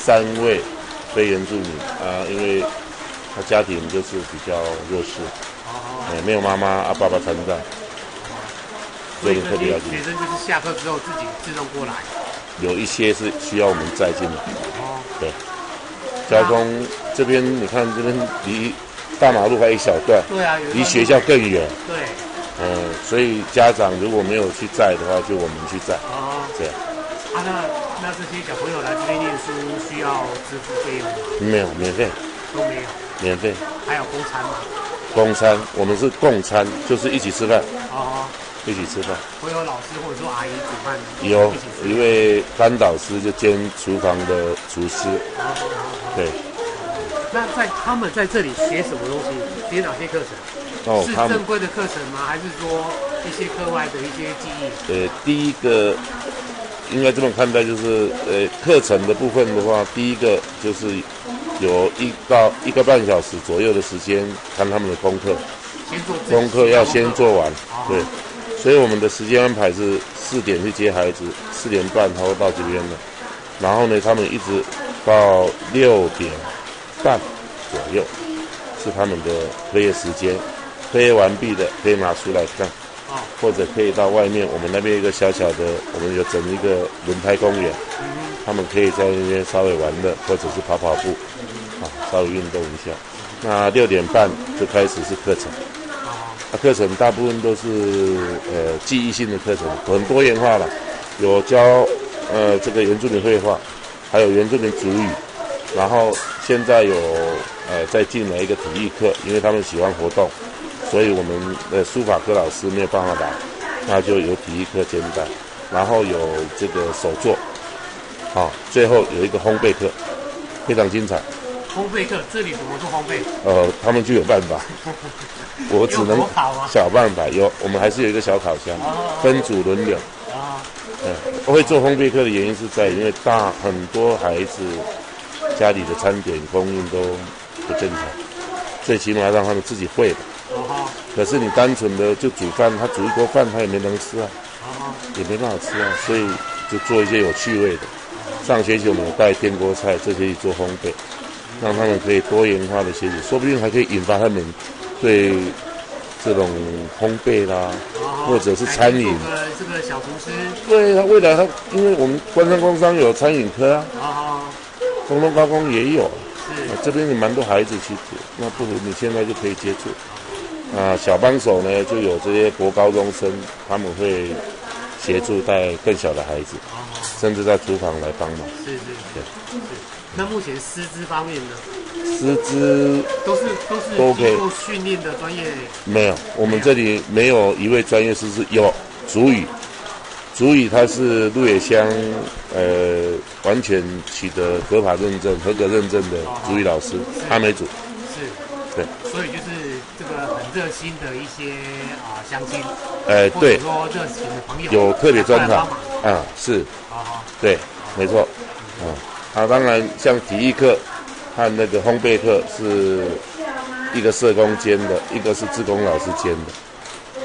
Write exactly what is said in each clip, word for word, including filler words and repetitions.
三位非原住民啊，因为他家庭就是比较弱势，哦，哎，没有妈妈啊，爸爸残障， 所以特别要学生就是下课之后自己自动过来。 有一些是需要我们载进来，哦，对，交通这边你看这边离大马路还有一小段， 对啊， 离学校更远， 对， 嗯，所以家长如果没有去载的话，就我们去载，哦，这样。 啊，那那这些小朋友来这边念书需要支付费用吗？ 没有，免费， 都没有， 免费。还有公餐吗？ 公餐，我们是共餐，就是一起吃饭。哦。一起吃饭， 会有老师或者说阿姨煮饭。 有一位班导师就兼厨房的厨师。对。 那在他们在这里学什么东西？学哪些课程？哦，是正规的课程吗？还是说一些课外的一些记忆？ 呃，第一个应该这么看待，就是呃课程的部分的话，第一个就是有一到一个半小时左右的时间看他们的功课。 先做功课要先做完，对。所以我们的时间安排是四点去接孩子，四点半他会到这边了，然后呢，他们一直到六点半左右是他们的课业时间，课业完毕的可以拿出来看，或者可以到外面，我们那边有一个小小的，我们有整一个轮胎公园，他们可以在那边稍微玩乐，或者是跑跑步，啊，稍微运动一下。那六点半就开始是课程。啊，课程大部分都是呃记忆性的课程，很多元化了，有教呃这个原住民绘画，还有原住民族语，然后现在有呃再进来一个体育课，因为他们喜欢活动，所以我们的书法科老师没有办法来，那就有体育课兼带，然后有这个手作，啊，最后有一个烘焙课，非常精彩。 烘焙课，这里怎么做烘焙？ 呃，他们就有办法，我只能想办法。有，我们还是有一个小烤箱，哦、分组轮流。啊、哦，嗯，我会做烘焙课的原因是在，因为大很多孩子家里的餐点供应都不正常，最起码让他们自己会的。哦、可是你单纯的就煮饭，他煮一锅饭他也没能吃啊，哦、也没办法吃啊，所以就做一些有趣味的。上学期我们有带电锅菜，这学期做烘焙。让他们可以多元化的学习，说不定还可以引发他们对这种烘焙啦，哦、或者是餐饮。 这个小厨师。 对他未来他，因为我们关山工商有餐饮科啊，哦，工农高工也有，是、啊、这边有蛮多孩子去读，那不如你现在就可以接触。啊，小帮手呢就有这些国高中生，他们会协助带更小的孩子，哦、甚至在厨房来帮忙。 是是是。是那目前师资方面呢？ 师资都是都是都经过训练的专业。 没有，我们这里没有一位专业师资，有族语，族语他是鹿野乡呃完全取得合法认证、合格认证的族语老师，阿美族。 是。 对。 所以就是这个很热心的一些啊乡亲， 呃对， 或者说热情的朋友， 有特别专长啊，是，啊对，没错，啊。啊，当然，像体育课和那个烘焙课是一个社工兼的，一个是志工老师兼的。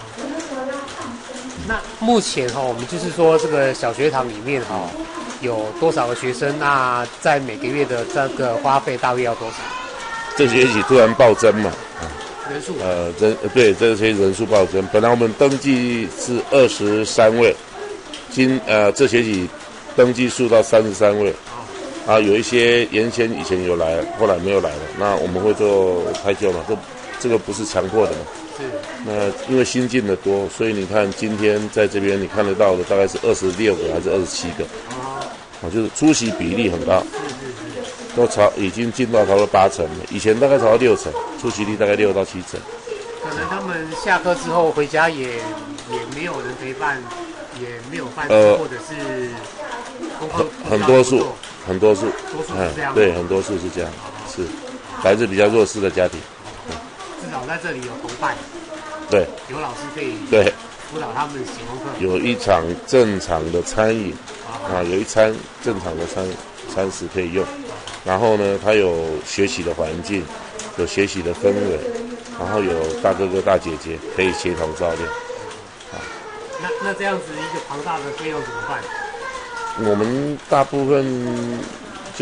那目前哈、哦，我们就是说这个小学堂里面哈、哦，有多少个学生？那在每个月的这个花费大约要多少？ 这学期突然暴增嘛，啊、 人数？ 呃，人对这些人数暴增。本来我们登记是二十三位，今呃这学期登记数到三十三位。啊，有一些原先以前有来，后来没有来了，那我们会做胎教嘛，这这个不是强迫的嘛。是。那因为新进的多，所以你看今天在这边你看得到的大概是二十六个还是二十七个？哦。啊，就是出席比例很高。是是是。都超已经进到超过八成了，以前大概超过六成，出席率大概六到七成。 可能他们下课之后回家也也没有人陪伴，也没有饭吃，呃、或者是功课很多数。很多数， 多数是这样、嗯， 对，很多数是这样，是来自比较弱势的家庭。 嗯、至少在这里有同伴， 对， 有老师可以对辅导他们写功课， 有一场正常的餐饮啊，有一餐正常的餐餐食可以用，然后呢，他有学习的环境，有学习的氛围，然后有大哥哥大姐姐可以协同照料。 啊，那那这样子一个庞大的费用怎么办？ 我们大部分